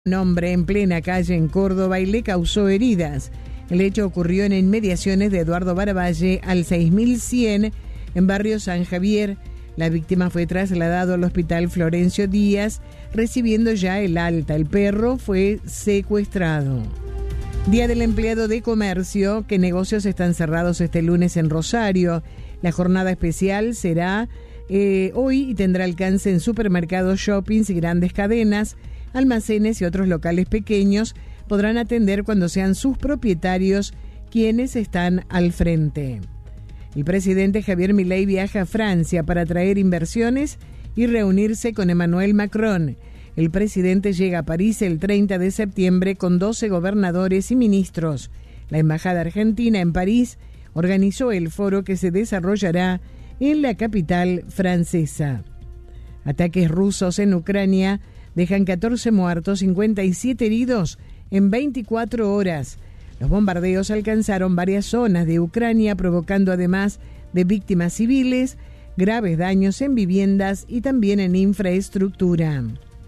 Un hombre en plena calle en Córdoba y le causó heridas. El hecho ocurrió en inmediaciones de Eduardo Baravalle al 6100 en barrio San Javier. La víctima fue trasladado al hospital Florencio Díaz, recibiendo ya el alta. El perro fue secuestrado. Día del empleado de comercio. ¿Qué negocios están cerrados este lunes en Rosario? La jornada especial será hoy y tendrá alcance en supermercados, shoppings y grandes cadenas. Almacenes y otros locales pequeños podrán atender cuando sean sus propietarios quienes están al frente. El presidente Javier Milei viaja a Francia para atraer inversiones y reunirse con Emmanuel Macron. El presidente llega a París el 30 de septiembre con 12 gobernadores y ministros. La Embajada Argentina en París organizó el foro que se desarrollará en la capital francesa. Ataques rusos en Ucrania dejan 14 muertos, 57 heridos en 24 horas. Los bombardeos alcanzaron varias zonas de Ucrania, provocando además de víctimas civiles, graves daños en viviendas y también en infraestructura.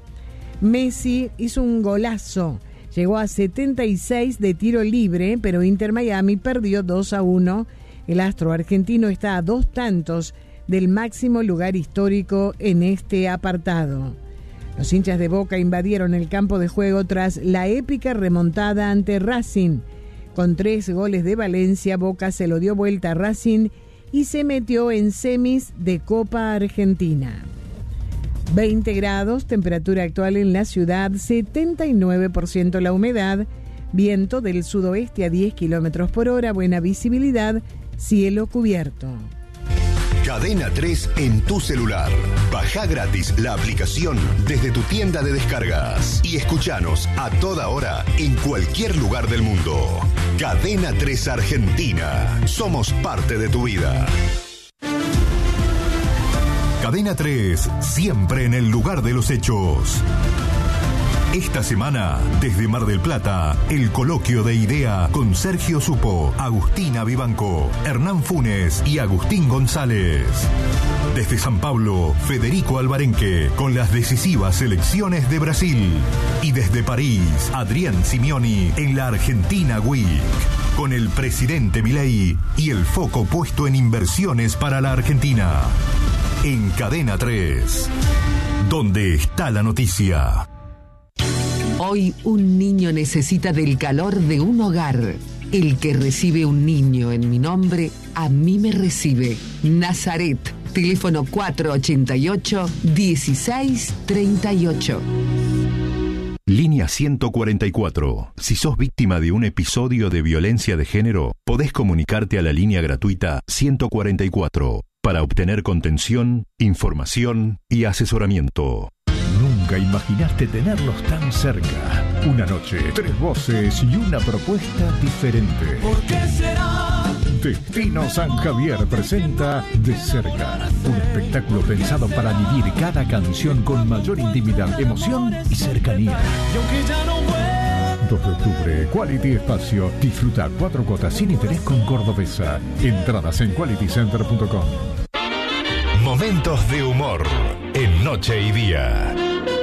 Messi hizo un golazo, llegó a 76 de tiro libre, pero Inter Miami perdió 2-1. El astro argentino está a 2 tantos del máximo lugar histórico en este apartado. Los hinchas de Boca invadieron el campo de juego tras la épica remontada ante Racing. Con 3 goles de Valencia, Boca se lo dio vuelta a Racing y se metió en semis de Copa Argentina. 20 grados, temperatura actual en la ciudad, 79% la humedad, viento del sudoeste a 10 kilómetros por hora, buena visibilidad, cielo cubierto. Cadena 3 en tu celular. Baja gratis la aplicación desde tu tienda de descargas y escuchanos a toda hora en cualquier lugar del mundo. Cadena 3 Argentina. Somos parte de tu vida. Cadena 3, siempre en el lugar de los hechos. Esta semana, desde Mar del Plata, el coloquio de idea con Sergio Supo, Agustina Vivanco, Hernán Funes y Agustín González. Desde San Pablo, Federico Alvarenque, con las decisivas selecciones de Brasil. Y desde París, Adrián Simeoni en la Argentina Week, con el presidente Milei y el foco puesto en inversiones para la Argentina. En Cadena 3, donde está la noticia. Hoy un niño necesita del calor de un hogar. El que recibe un niño en mi nombre, a mí me recibe. Nazaret, teléfono 488-1638. Línea 144. Si sos víctima de un episodio de violencia de género, podés comunicarte a la línea gratuita 144 para obtener contención, información y asesoramiento. Nunca imaginaste tenerlos tan cerca. Una noche, 3 voces y una propuesta diferente. ¿Por qué será? Destino San Javier presenta De Cerca, un espectáculo pensado para vivir cada canción con mayor intimidad, emoción y cercanía. Y aunque ya no vuelva. 2 de octubre, Quality Espacio. Disfruta 4 cuotas sin interés con Cordobesa. Entradas en qualitycenter.com. Momentos de humor en Noche y Día.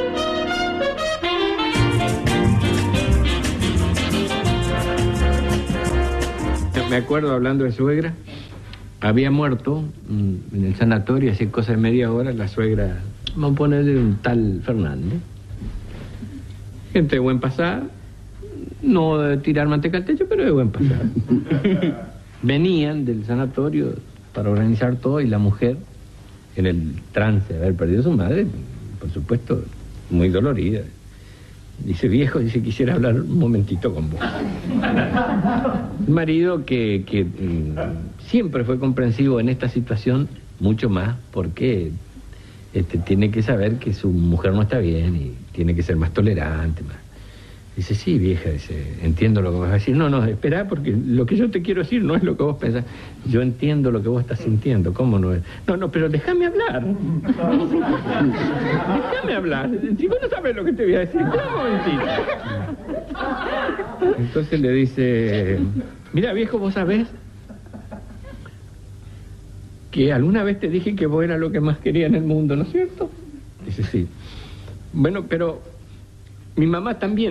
Me acuerdo, hablando de suegra, había muerto en el sanatorio, hace cosa de media hora, la suegra, vamos a ponerle un tal Fernández. Gente de buen pasar, no de tirar manteca al techo, pero de buen pasar. Venían del sanatorio para organizar todo y la mujer, en el trance de haber perdido a su madre, por supuesto, muy dolorida. Dice, viejo, dice, quisiera hablar un momentito con vos. El marido que siempre fue comprensivo en esta situación, mucho más, porque tiene que saber que su mujer no está bien y tiene que ser más tolerante. Más. Dice, sí, vieja, dice, entiendo lo que vas a decir. No, espera, porque lo que yo te quiero decir no es lo que vos pensás. Yo entiendo lo que vos estás sintiendo, ¿cómo no es? No, pero déjame hablar. Déjame hablar. Si vos no sabes lo que te voy a decir, ¿cómo mentir? Entonces le dice, mira, viejo, vos sabés que alguna vez te dije que vos eras lo que más quería en el mundo, ¿no es cierto? Dice, sí. Bueno, pero Mi mamá también.